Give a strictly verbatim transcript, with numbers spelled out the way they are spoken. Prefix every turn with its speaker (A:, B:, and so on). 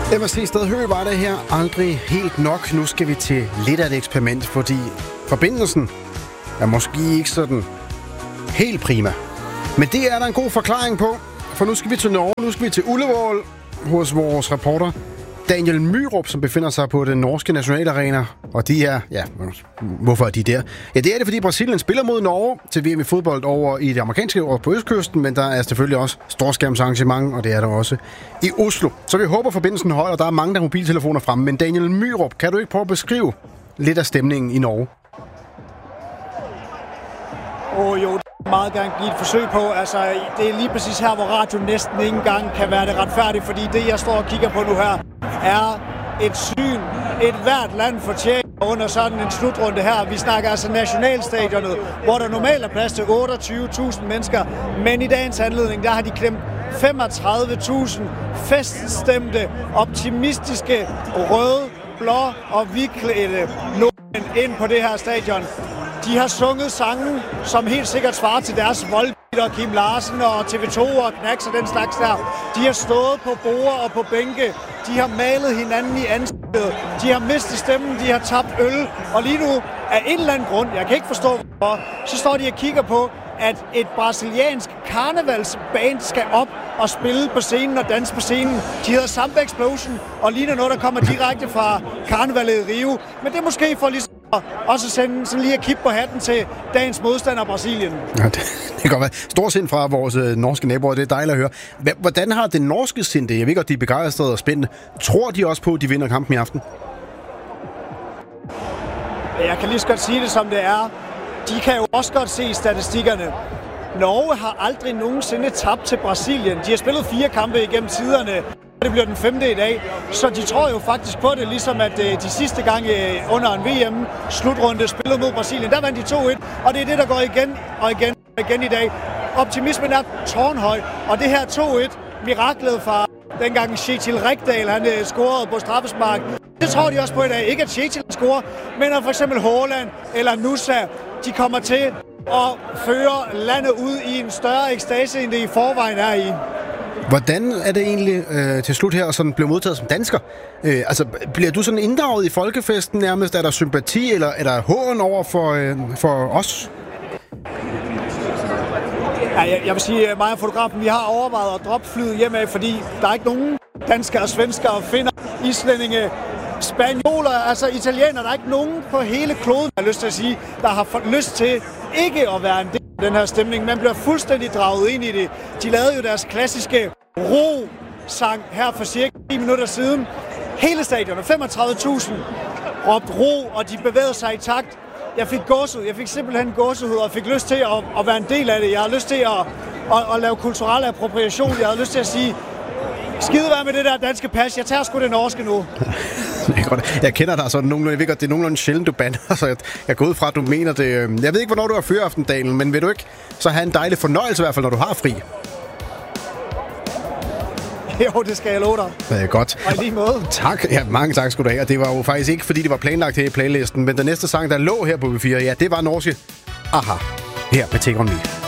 A: Emma C. Stedhø var det her aldrig helt nok. Nu skal vi til lidt af et eksperiment, fordi forbindelsen er måske ikke sådan helt prima. Men det er der en god forklaring på, for nu skal vi til Norge. Nu skal vi til Ullevål hos vores reporter Daniel Myrup, som befinder sig på den norske nationalarena. Og de er, ja, hvorfor er de der? Ja, det er det, fordi Brasilien spiller mod Norge til V M i fodbold over i det amerikanske over på østkysten, men der er selvfølgelig også storskærmsarrangement, og det er der også i Oslo. Så vi håber, forbindelsen holder. Der er mange, der har mobiltelefoner fremme, men Daniel Myrup, kan du ikke prøve at beskrive lidt af stemningen i Norge?
B: Åh oh, jo, det vil meget gerne give et forsøg på. Altså, det er lige præcis her, hvor radio næsten ikke engang kan være det retfærdigt, fordi det, jeg står og kigger på nu her, er et syn, et hvert land fortjener under sådan en slutrunde her. Vi snakker altså nationalstadionet, hvor der normalt er plads til otteogtyve tusind mennesker, men i dagens anledning, der har de klemt femogtredive tusind feststemte, optimistiske, røde, blå og hvidklædte nordmænd ind på det her stadion. De har sunget sange, som helt sikkert svarer til deres Volbeat og Kim Larsen og T V to og Knacks og den slags der. De har stået på borde og på bænke. De har malet hinanden i ansigtet. De har mistet stemmen. De har tabt øl. Og lige nu, af en eller anden grund, jeg kan ikke forstå hvorfor, så står de og kigger på, at et brasiliansk karnevalsband skal op og spille på scenen og danse på scenen. De hedder Samba Explosion og ligner noget, der kommer direkte fra karnevalet i Rio. Men det er måske for ligesom og så sende sådan lige at kippe på hatten til dagens modstander Brasilien.
A: Ja, det, det kan godt være. Stor sind fra vores øh, norske naboer, det er dejligt at høre. Hvordan har det norske sind det? Jeg ved godt, de er begejstrede og spændende. Tror de også på, at de vinder kampen i aften?
B: Jeg kan lige så godt sige det, som det er. De kan jo også godt se statistikkerne. Norge har aldrig nogensinde tabt til Brasilien. De har spillet fire kampe igennem tiderne. Det bliver den femte i dag, så de tror jo faktisk på det, ligesom at de sidste gange under en V M-slutrunde spillede mod Brasilien. Der vandt de to et, og det er det, der går igen og igen og igen i dag. Optimismen er tårnhøj, og det her to et, miraklet fra dengang Kjetil Rekdal, han scorede på straffespark. Det tror de også på i dag. Ikke at Kjetil scorer, men at for eksempel Haaland eller Nusa, de kommer til at føre landet ud i en større ekstase, end det i forvejen er i.
A: Hvordan er det egentlig øh, til slut her, sådan blev modtaget som dansker? Øh, altså, bliver du sådan inddraget i folkefesten nærmest? Er der sympati, eller er der hån over for, øh, for os?
B: Ja, jeg, jeg vil sige, at mig og fotografen, vi har overvejet at droppe flyet hjemme, fordi der er ikke nogen danskere, svenskere, finner, islændinge, spanioler, altså italienere. Der er ikke nogen på hele kloden, jeg har lyst til at sige, der har fået lyst til ikke at være en del af den her stemning. Man bliver fuldstændig draget ind i det. De lavede jo deres klassiske ro-sang her for cirka ti minutter siden. Hele stadionet, femogtredive tusind, råbte ro, og de bevægede sig i takt. Jeg fik gåsehud. Jeg fik simpelthen gåsehud og fik lyst til at, at være en del af det. Jeg havde lyst til at, at, at lave kulturel appropriation. Jeg havde lyst til at sige, skide være med det der danske pas. Jeg tager sgu det norske nu.
A: Jeg kender dig sådan nogenlunde. Jeg ved godt, det er nogenlunde sjældent, du bander, så jeg, jeg går ud fra, at du mener det. Jeg ved ikke, hvornår du har fyraften, Daniel, men vil du ikke så have en dejlig fornøjelse, i hvert fald, når du har fri?
B: Jo, det skal jeg love dig.
A: Det er godt.
B: Og i lige måde.
A: Tak. Ja, mange tak skal du have. Og det var jo faktisk ikke, fordi det var planlagt her i playlisten, men den næste sang, der lå her på B fire, ja, det var norske Aha. Her med Take On Me.